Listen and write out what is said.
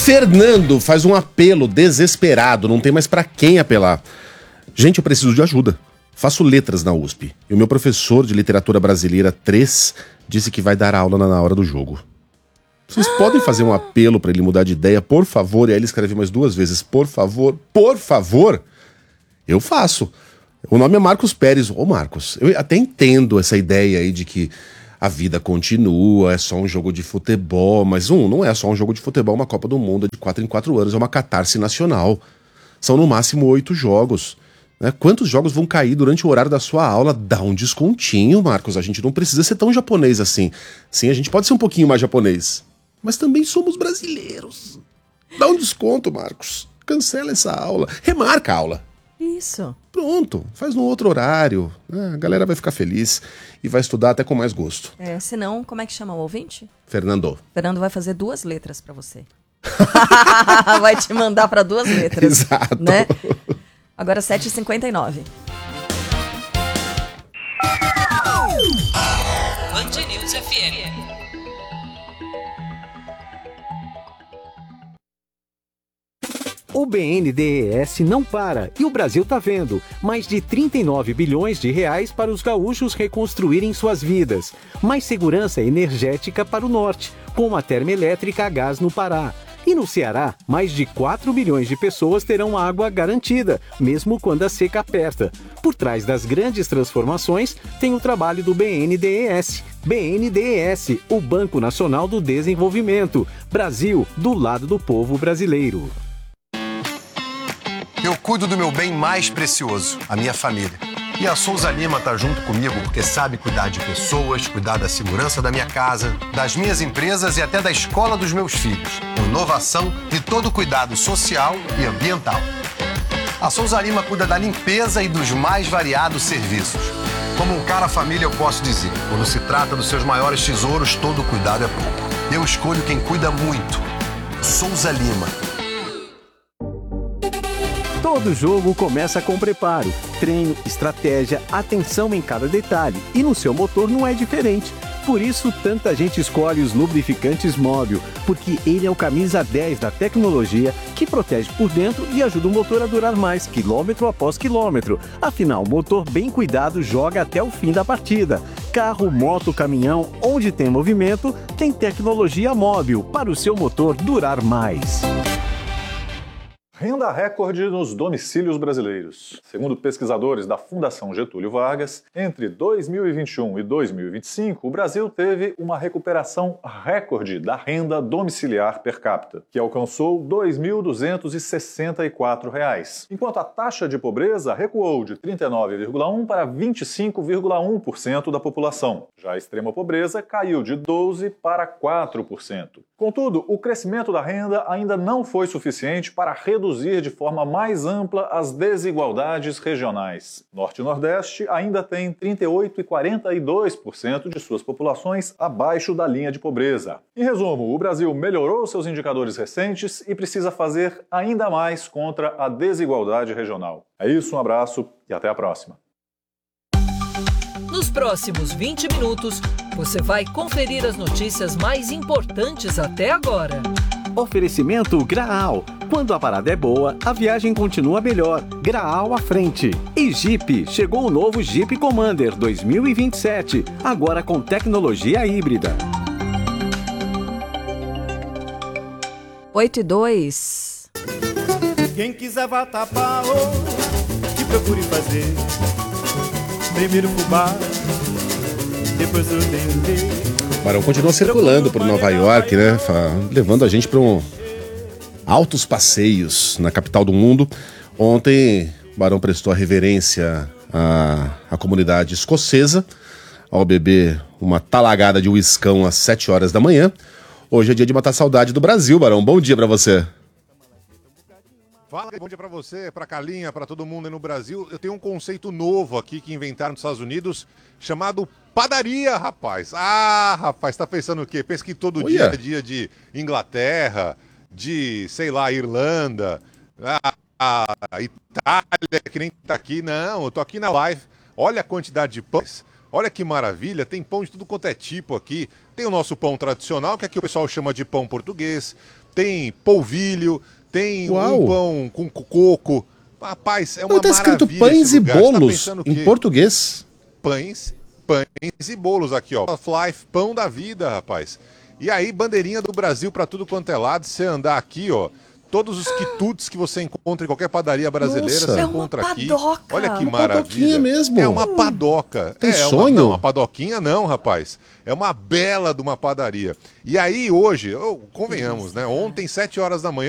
Fernando faz um apelo desesperado, não tem mais pra quem apelar. Gente, eu preciso de ajuda. Faço letras na USP. E o meu professor de literatura brasileira 3 disse que vai dar aula na hora do jogo. Vocês podem fazer um apelo pra ele mudar de ideia, por favor? E aí ele escreve mais 2 vezes, por favor, por favor. Eu faço. O nome é Marcos Pérez. Ô Marcos, eu até entendo essa ideia aí de que a vida continua, é só um jogo de futebol, mas não é só um jogo de futebol, uma Copa do Mundo de 4 em 4 anos, é uma catarse nacional. São no máximo 8 jogos. Né? Quantos jogos vão cair durante o horário da sua aula? Dá um descontinho, Marcos. A gente não precisa ser tão japonês assim. Sim, a gente pode ser um pouquinho mais japonês, mas também somos brasileiros. Dá um desconto, Marcos. Cancela essa aula. Remarca a aula. Isso. Pronto, faz num outro horário. A galera vai ficar feliz e vai estudar até com mais gosto. Senão, como é que chama o ouvinte? Fernando. Fernando vai fazer 2 letras pra você. Vai te mandar pra 2 letras. Exato. Né? Agora 7h59. Band News FM. O BNDES não para e o Brasil tá vendo. Mais de 39 bilhões de reais para os gaúchos reconstruírem suas vidas. Mais segurança energética para o norte, com uma termoelétrica a gás no Pará. E no Ceará, mais de 4 milhões de pessoas terão água garantida, mesmo quando a seca aperta. Por trás das grandes transformações, tem o trabalho do BNDES. BNDES, o Banco Nacional do Desenvolvimento. Brasil, do lado do povo brasileiro. Eu cuido do meu bem mais precioso, a minha família. E a Souza Lima tá junto comigo porque sabe cuidar de pessoas, cuidar da segurança da minha casa, das minhas empresas e até da escola dos meus filhos. Inovação e todo cuidado social e ambiental. A Souza Lima cuida da limpeza e dos mais variados serviços. Como um cara família, eu posso dizer, quando se trata dos seus maiores tesouros, todo cuidado é pouco. Eu escolho quem cuida muito. Souza Lima. Todo jogo começa com preparo, treino, estratégia, atenção em cada detalhe. E no seu motor não é diferente. Por isso, tanta gente escolhe os lubrificantes Móbil, porque ele é o camisa 10 da tecnologia que protege por dentro e ajuda o motor a durar mais, quilômetro após quilômetro. Afinal, o motor bem cuidado joga até o fim da partida. Carro, moto, caminhão, onde tem movimento, tem tecnologia Móbil para o seu motor durar mais. Renda recorde nos domicílios brasileiros. Segundo pesquisadores da Fundação Getúlio Vargas, entre 2021 e 2025, o Brasil teve uma recuperação recorde da renda domiciliar per capita, que alcançou R$ 2.264, enquanto a taxa de pobreza recuou de 39,1% para 25,1% da população. Já a extrema pobreza caiu de 12% para 4%. Contudo, o crescimento da renda ainda não foi suficiente para reduzir de forma mais ampla as desigualdades regionais. Norte e Nordeste ainda têm 38% e 42% de suas populações abaixo da linha de pobreza. Em resumo, o Brasil melhorou seus indicadores recentes e precisa fazer ainda mais contra a desigualdade regional. É isso, um abraço e até a próxima. Nos próximos 20 minutos, você vai conferir as notícias mais importantes até agora. Oferecimento Graal. Quando a parada é boa, a viagem continua melhor. Graal à frente. E Jeep. Chegou o novo Jeep Commander 2027. Agora com tecnologia híbrida. 8h02. Quem quiser vatapá, que procure fazer. Primeiro fubá, depois o dendê. O Barão continua circulando por Nova York, né? Levando a gente para altos passeios na capital do mundo. Ontem, o Barão prestou a reverência à comunidade escocesa, ao beber uma talagada de uiscão às 7 horas da manhã. Hoje é dia de matar saudade do Brasil, Barão. Bom dia para você. Fala, bom dia pra você, pra Carlinha, pra todo mundo aí no Brasil. Eu tenho um conceito novo aqui que inventaram nos Estados Unidos, chamado padaria, rapaz. Ah, rapaz, tá pensando o quê? Pensa que todo dia é dia de Inglaterra, de, sei lá, Irlanda, Itália, que nem tá aqui. Não, eu tô aqui na live. Olha a quantidade de pães. Olha que maravilha, tem pão de tudo quanto é tipo aqui. Tem o nosso pão tradicional, que aqui o pessoal chama de pão português. Tem polvilho, tem um pão com coco. Rapaz, é uma maravilha. Tá escrito pães e bolos em português. Pães e bolos aqui, ó. Life, pão da vida, rapaz. E aí, bandeirinha do Brasil pra tudo quanto é lado. Se você andar aqui, ó, todos os quitutes que você encontra em qualquer padaria brasileira, você encontra aqui. Olha que maravilha. Mesmo. É uma padoca. Tem sonho? Não, uma padoquinha não, rapaz. É uma bela de uma padaria. E aí, hoje, convenhamos, né? Ontem, 7 horas da manhã,